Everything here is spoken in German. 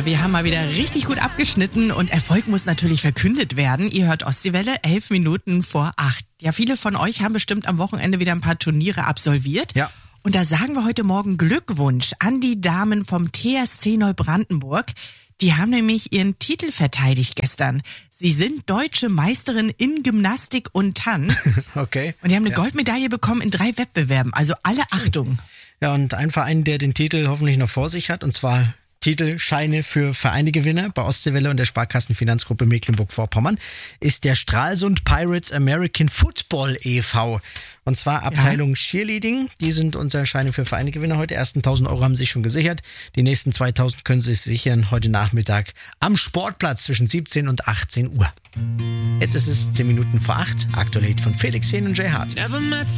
Ja, wir haben mal wieder richtig gut abgeschnitten und Erfolg muss natürlich verkündet werden. Ihr hört Ostseewelle, 11 Minuten vor 8. Ja, viele von euch haben bestimmt am Wochenende wieder ein paar Turniere absolviert. Ja. Und da sagen wir heute Morgen Glückwunsch an die Damen vom TSC Neubrandenburg. Die haben nämlich ihren Titel verteidigt gestern. Sie sind deutsche Meisterin in Gymnastik und Tanz. Okay. Und die haben eine Goldmedaille bekommen in 3 Wettbewerben. Also alle Achtung. Ja, und ein Verein, der den Titel hoffentlich noch vor sich hat, und zwar Titelscheine für Vereinegewinner bei Ostseewelle und der Sparkassenfinanzgruppe Mecklenburg-Vorpommern, ist der Stralsund Pirates American Football e.V. Und zwar Abteilung Cheerleading. Die sind unser Scheine für Vereinegewinner heute. Die ersten 1.000 Euro haben sie sich schon gesichert. Die nächsten 2.000 können sie sich sichern heute Nachmittag am Sportplatz zwischen 17 und 18 Uhr. Jetzt ist es 10 Minuten vor 8. Aktuell von Felix Jen und Jay Hart.